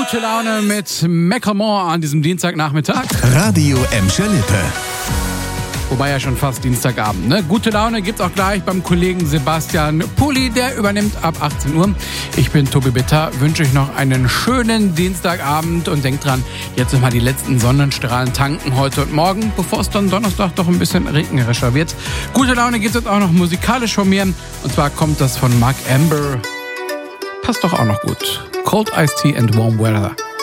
Gute Laune mit Macklemore an diesem Dienstagnachmittag. Radio Emscher Lippe. Wobei ja schon fast Dienstagabend, ne? Gute Laune gibt's auch gleich beim Kollegen Sebastian Pulli, der übernimmt ab 18 Uhr. Ich bin Tobi Bitter, wünsche euch noch einen schönen Dienstagabend und denkt dran, jetzt nochmal die letzten Sonnenstrahlen tanken heute und morgen, bevor es dann Donnerstag doch ein bisschen regnerischer wird. Gute Laune gibt's jetzt auch noch musikalisch von mir, und zwar kommt das von Mark Amber. Passt doch auch noch gut. Cold Iced Tea and Warm Weather.